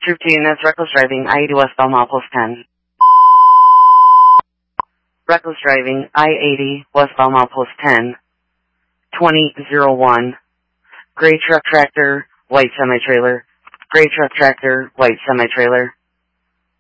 Troop 2 units, reckless driving, I-80 westbound, milepost 10. Reckless driving, I-80 westbound, milepost 10. 2001. Gray truck tractor, white semi-trailer. Gray truck tractor, white semi-trailer.